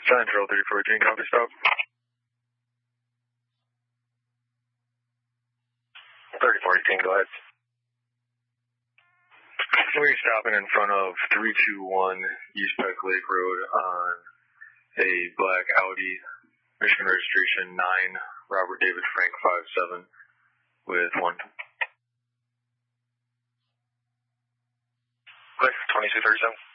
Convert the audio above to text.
Central 314, copy stop. 3014, go ahead. We're stopping in front of 321 East Peck Lake Road on a black Audi, Michigan registration 9, Robert David Frank 57 with 1. Click 2237.